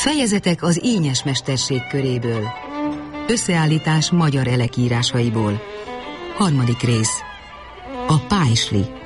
Fejezetek az ínyes mesterség köréből. Összeállítás magyar elekírásaiból. 3. rész. A pályzsli.